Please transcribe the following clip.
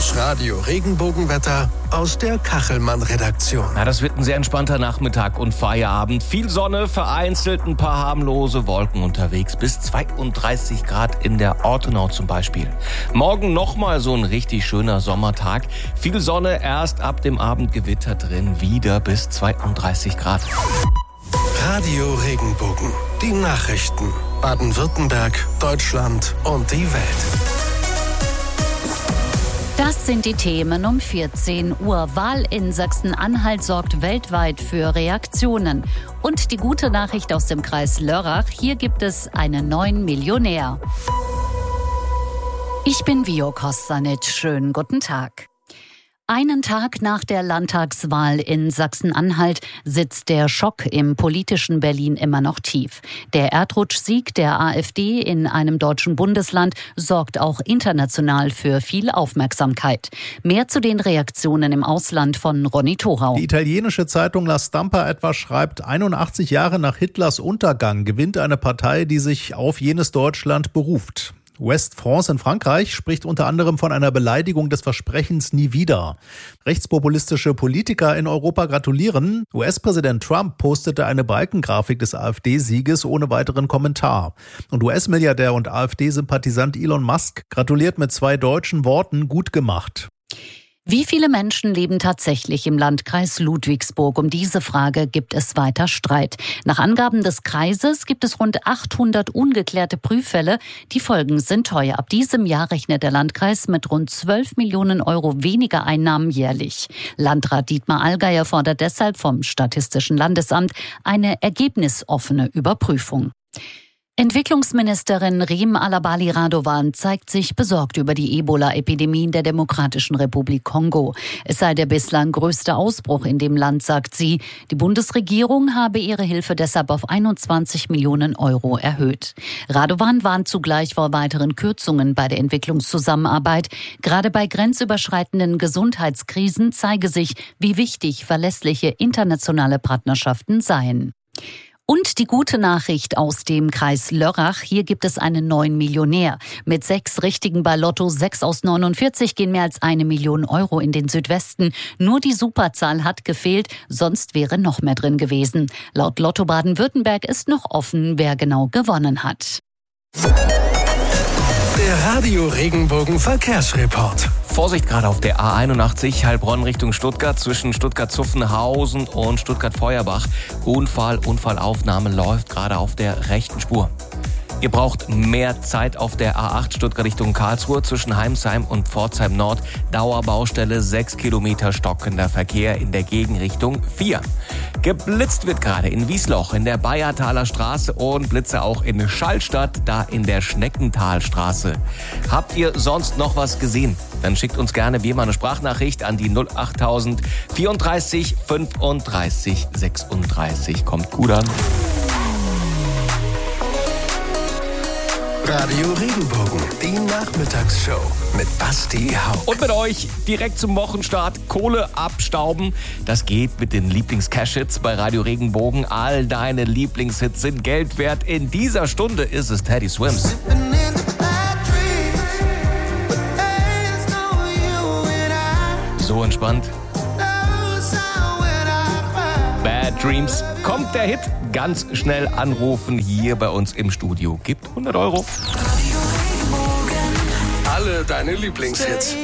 Das Radio-Regenbogenwetter aus der Kachelmann-Redaktion. Na, das wird ein sehr entspannter Nachmittag und Feierabend. Viel Sonne, vereinzelt ein paar harmlose Wolken unterwegs. Bis 32 Grad in der Ortenau zum Beispiel. Morgen nochmal so ein richtig schöner Sommertag. Viel Sonne, erst ab dem Abend Gewitter drin. Wieder bis 32 Grad. Radio-Regenbogen. Die Nachrichten. Baden-Württemberg, Deutschland und die Welt. Das sind die Themen um 14 Uhr. Wahl in Sachsen-Anhalt sorgt weltweit für Reaktionen. Und die gute Nachricht aus dem Kreis Lörrach, hier gibt es einen neuen Millionär. Ich bin Vio Kostanic. Schönen guten Tag. Einen Tag nach der Landtagswahl in Sachsen-Anhalt sitzt der Schock im politischen Berlin immer noch tief. Der Erdrutschsieg der AfD in einem deutschen Bundesland sorgt auch international für viel Aufmerksamkeit. Mehr zu den Reaktionen im Ausland von Ronny Thorau. Die italienische Zeitung La Stampa etwa schreibt, 81 Jahre nach Hitlers Untergang gewinnt eine Partei, die sich auf jenes Deutschland beruft. West France in Frankreich spricht unter anderem von einer Beleidigung des Versprechens nie wieder. Rechtspopulistische Politiker in Europa gratulieren. US-Präsident Trump postete eine Balkengrafik des AfD-Sieges ohne weiteren Kommentar. Und US-Milliardär und AfD-Sympathisant Elon Musk gratuliert mit 2 deutschen Worten: gut gemacht. Wie viele Menschen leben tatsächlich im Landkreis Ludwigsburg? Um diese Frage gibt es weiter Streit. Nach Angaben des Kreises gibt es rund 800 ungeklärte Prüffälle. Die Folgen sind teuer. Ab diesem Jahr rechnet der Landkreis mit rund 12 Millionen Euro weniger Einnahmen jährlich. Landrat Dietmar Allgeier fordert deshalb vom Statistischen Landesamt eine ergebnisoffene Überprüfung. Entwicklungsministerin Riem Alabali Radovan zeigt sich besorgt über die Ebola-Epidemie in der Demokratischen Republik Kongo. Es sei der bislang größte Ausbruch in dem Land, sagt sie. Die Bundesregierung habe ihre Hilfe deshalb auf 21 Millionen Euro erhöht. Radovan warnt zugleich vor weiteren Kürzungen bei der Entwicklungszusammenarbeit. Gerade bei grenzüberschreitenden Gesundheitskrisen zeige sich, wie wichtig verlässliche internationale Partnerschaften seien. Und die gute Nachricht aus dem Kreis Lörrach, hier gibt es einen neuen Millionär. Mit 6 Richtigen bei Lotto 6 aus 49 gehen mehr als 1 Million Euro in den Südwesten. Nur die Superzahl hat gefehlt, sonst wäre noch mehr drin gewesen. Laut Lotto Baden-Württemberg ist noch offen, wer genau gewonnen hat. Der Radio-Regenbogen Verkehrsreport. Vorsicht gerade auf der A81 Heilbronn Richtung Stuttgart zwischen Stuttgart-Zuffenhausen und Stuttgart-Feuerbach. Unfallaufnahme läuft gerade auf der rechten Spur. Ihr braucht mehr Zeit auf der A8 Stuttgart Richtung Karlsruhe zwischen Heimsheim und Pforzheim Nord. Dauerbaustelle, 6 Kilometer stockender Verkehr in der Gegenrichtung 4. Geblitzt wird gerade in Wiesloch in der Bayertaler Straße und Blitze auch in Schallstadt, da in der Schneckentalstraße. Habt ihr sonst noch was gesehen? Dann schickt uns gerne wie immer eine Sprachnachricht an die 08000 34 35 36. Kommt gut an. Radio Regenbogen, die Nachmittagsshow mit Basti Hauck. Und mit euch direkt zum Wochenstart Kohle abstauben. Das geht mit den Lieblings-Cash-Hits bei Radio Regenbogen. All deine Lieblingshits sind Geld wert. In dieser Stunde ist es Teddy Swims. So entspannt. Bad Dreams. Kommt der Hit? Ganz schnell anrufen hier bei uns im Studio. Gibt 100 Euro. Alle deine Lieblingshits.